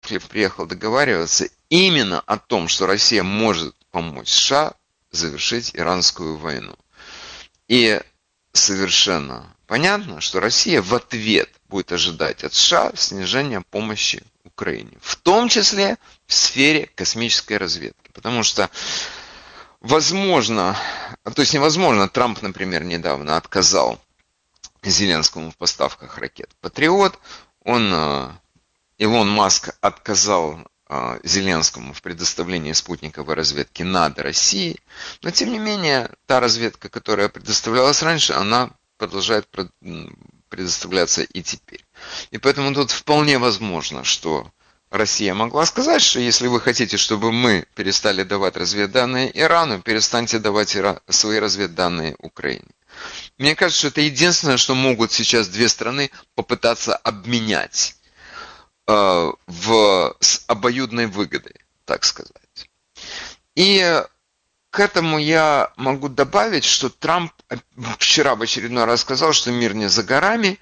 Рэдклифф приехал договариваться именно о том, что Россия может помочь США завершить иранскую войну. И совершенно понятно, что Россия в ответ будет ожидать от США снижения помощи Украине, в том числе в сфере космической разведки. Потому что возможно, то есть невозможно, Трамп, например, недавно отказал Зеленскому в поставках ракет «Патриот», Илон Маск отказал Зеленскому в предоставлении спутниковой разведки над Россией, но тем не менее та разведка, которая предоставлялась раньше, она продолжает предоставляться и теперь. И поэтому тут вполне возможно, что Россия могла сказать, что если вы хотите, чтобы мы перестали давать разведданные Ирану, перестаньте давать свои разведданные Украине. Мне кажется, что это единственное, что могут сейчас две страны попытаться обменять с обоюдной выгодой, так сказать. И к этому я могу добавить, что Трамп вчера в очередной раз сказал, что мир не за горами,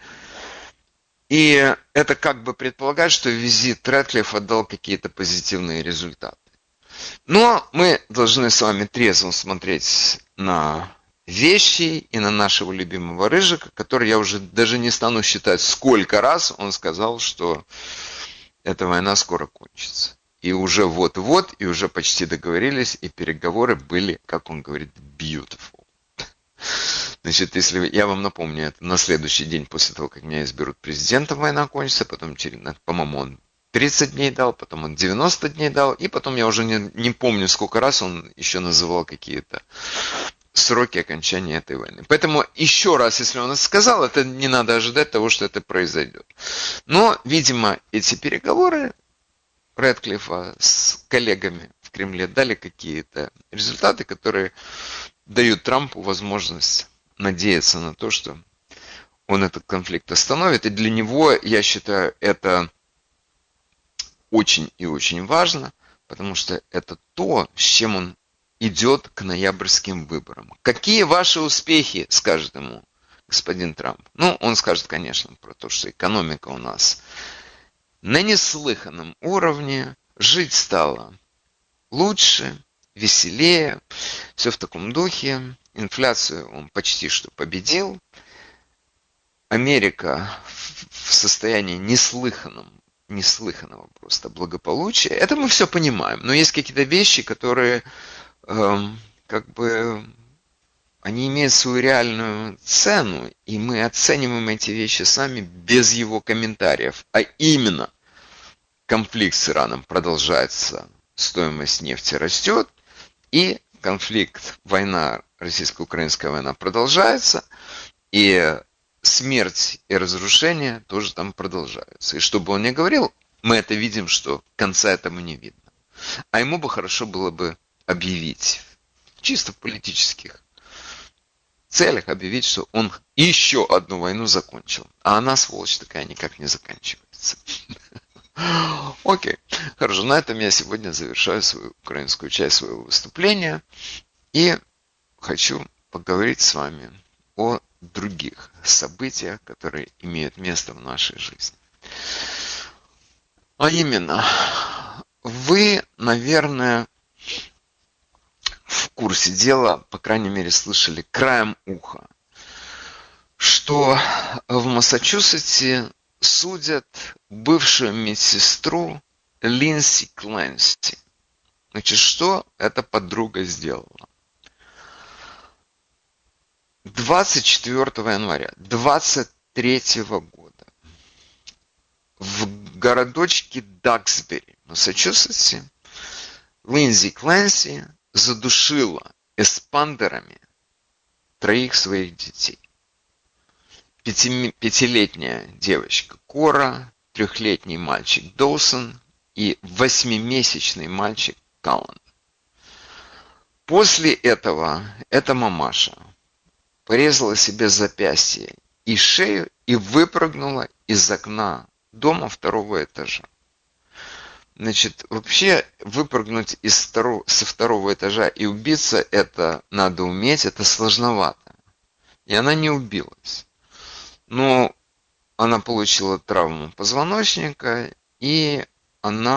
и это как бы предполагает, что визит Рэдклиффа дал какие-то позитивные результаты. Но мы должны с вами трезво смотреть на вещи и на нашего любимого Рыжика, который я уже даже не стану считать, сколько раз он сказал, что эта война скоро кончится. И уже вот-вот, и уже почти договорились, и переговоры были, как он говорит, beautiful. Значит, если я вам напомню, это на следующий день после того, как меня изберут президентом, война кончится, потом, по-моему, он 30 дней дал, потом он 90 дней дал, и потом я уже не помню, сколько раз он еще называл какие-то сроки окончания этой войны. Поэтому еще раз, если он это сказал, это не надо ожидать того, что это произойдет. Но, видимо, эти переговоры Рэдклиффа с коллегами в Кремле дали какие-то результаты, которые дают Трампу возможность надеяться на то, что он этот конфликт остановит. И для него, я считаю, это очень и очень важно, потому что это то, с чем он идет к ноябрьским выборам. Какие ваши успехи, скажет ему господин Трамп? Ну, он скажет, конечно, про то, что экономика у нас на неслыханном уровне, жить стало лучше, веселее, все в таком духе. Инфляцию он почти что победил. Америка в состоянии неслыханного просто благополучия. Это мы все понимаем. Но есть какие-то вещи, которые как бы они имеют свою реальную цену, и мы оцениваем эти вещи сами без его комментариев. А именно, конфликт с Ираном продолжается, стоимость нефти растет, и конфликт, война, российско-украинская война продолжается, и смерть и разрушение тоже там продолжаются. И что бы он ни говорил, мы это видим, что конца этому не видно. А ему бы хорошо было бы объявить, чисто в политических целях объявить, что он еще одну войну закончил. А она, сволочь такая, никак не заканчивается. Окей, хорошо, на этом я сегодня завершаю свою украинскую часть своего выступления. И хочу поговорить с вами о других событиях, которые имеют место в нашей жизни. А именно, вы, наверное, в курсе дела, по крайней мере, слышали краем уха, что в Массачусетсе судят бывшую медсестру Линдси Клэнси. Значит, что эта подруга сделала? 24 января 23 года в городочке Даксбери, Массачусетсе, Линдси Клэнси задушила эспандерами 3 своих детей. 5-летняя девочка Кора, 3-летний мальчик Доусон и 8-месячный мальчик Каллан. После этого эта мамаша порезала себе запястье и шею и выпрыгнула из окна дома 2-го этажа. Значит, вообще выпрыгнуть со 2-го этажа и убиться, это надо уметь, это сложновато. И она не убилась. Но она получила травму позвоночника, и она